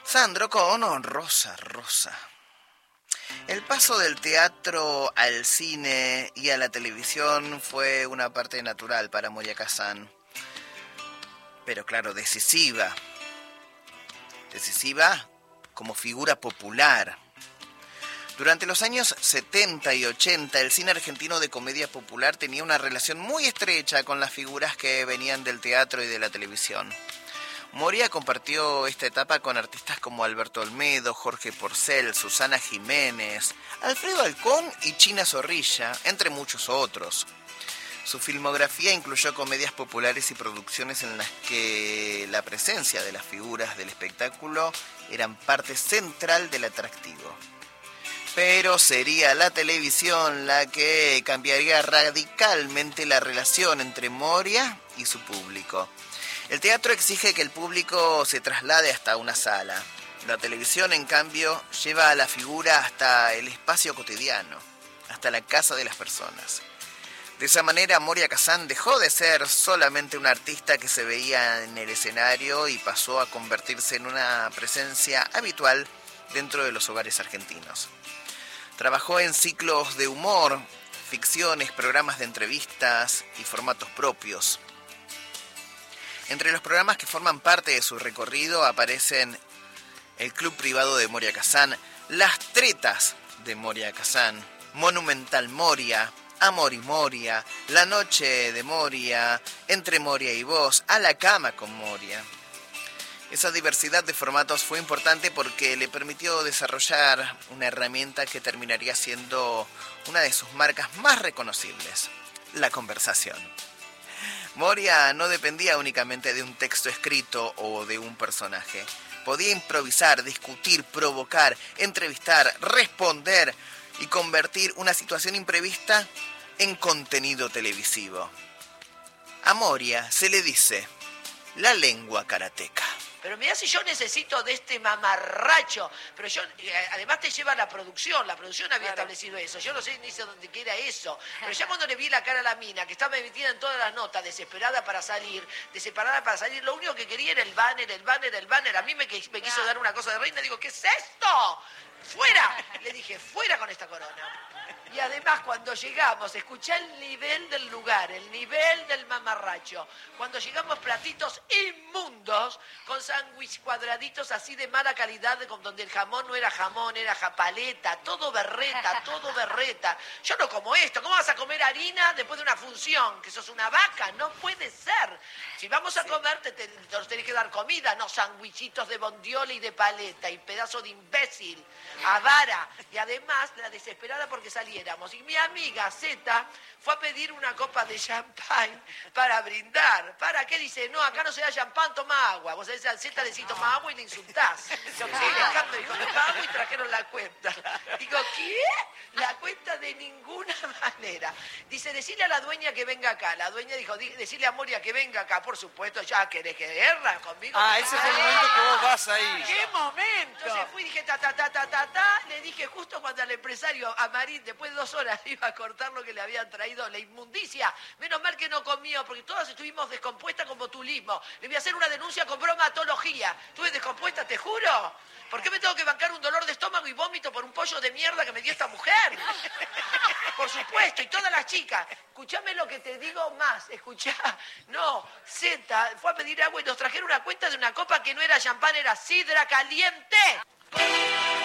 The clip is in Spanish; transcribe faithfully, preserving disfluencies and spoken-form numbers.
Sandro con Rosa Rosa. El paso del teatro al cine y a la televisión fue una parte natural para Moria Kazan. Pero claro, decisiva. Decisiva como figura popular. Durante los años setenta y ochenta, el cine argentino de comedia popular tenía una relación muy estrecha con las figuras que venían del teatro y de la televisión. Moria compartió esta etapa con artistas como Alberto Olmedo, Jorge Porcel, Susana Jiménez, Alfredo Alcón y China Zorrilla, entre muchos otros. Su filmografía incluyó comedias populares y producciones en las que la presencia de las figuras del espectáculo eran parte central del atractivo. Pero sería la televisión la que cambiaría radicalmente la relación entre Moria y su público. El teatro exige que el público se traslade hasta una sala. La televisión, en cambio, lleva a la figura hasta el espacio cotidiano, hasta la casa de las personas. De esa manera, Moria Kazan dejó de ser solamente una artista que se veía en el escenario y pasó a convertirse en una presencia habitual dentro de los hogares argentinos. Trabajó en ciclos de humor, ficciones, programas de entrevistas y formatos propios. Entre los programas que forman parte de su recorrido aparecen El Club Privado de Moria Kazan, Las Tretas de Moria Kazan, Monumental Moria, Amor y Moria, La Noche de Moria, Entre Moria y Vos, A la Cama con Moria. Esa diversidad de formatos fue importante porque le permitió desarrollar una herramienta que terminaría siendo una de sus marcas más reconocibles, la conversación. Moria no dependía únicamente de un texto escrito o de un personaje. Podía improvisar, discutir, provocar, entrevistar, responder y convertir una situación imprevista en contenido televisivo. A Moria se le dice la lengua karateca. Pero mirá si yo necesito de este mamarracho. Pero yo, eh, además te lleva la producción. La producción había claro. establecido eso. Yo no sé ni sé dónde queda eso. Pero ya cuando le vi la cara a la mina, que estaba metida en todas las notas, desesperada para salir, desesperada para salir, lo único que quería era el banner, el banner, el banner. A mí me, me quiso dar una cosa de reina. Digo, ¿qué es esto? ¡Fuera! Le dije, fuera con esta corona. Y además, cuando llegamos, escuché el nivel del lugar, el nivel del mamarracho. Cuando llegamos, platitos inmundos, con sándwich cuadraditos así de mala calidad, donde el jamón no era jamón, era japaleta, todo berreta, todo berreta. Yo no como esto. ¿Cómo vas a comer harina después de una función? Que sos una vaca. No puede ser. Si vamos a sí. comer, te, te, te nos tenés que dar comida, no sándwichitos de bondiola y de paleta, y pedazo de imbécil, avara. Y además, la desesperada porque salía. Y mi amiga Zeta fue a pedir una copa de champán para brindar. ¿Para qué? Dice, no, acá no se da champán, toma agua. Vos sabés, a Zeta le decís, toma agua y le insultás. Yo que le canto, dijo, toma agua y trajeron la cuenta. Digo, ¿qué? La cuenta de ninguna manera. Dice, decile a la dueña que venga acá. La dueña dijo, decile a Moria que venga acá. Por supuesto, ya querés que guerra conmigo. Ah, ese fue el momento que vos vas ahí. ¿Qué momento? Entonces fui y dije, ta, ta, ta, ta, ta, ta. Le dije justo cuando al empresario, a Marín, después de dos horas iba a cortar lo que le habían traído, la inmundicia. Menos mal que no comió, porque todas estuvimos descompuestas como tulismo. Le voy a hacer una denuncia con bromatología. Estuve descompuesta, te juro. ¿Por qué me tengo que bancar un dolor de estómago y vómito por un pollo de mierda que me dio esta mujer? Por supuesto, y todas las chicas. Escuchame lo que te digo más, escuchá. No, Zeta fue a pedir agua y nos trajeron una cuenta de una copa que no era champán, era sidra caliente.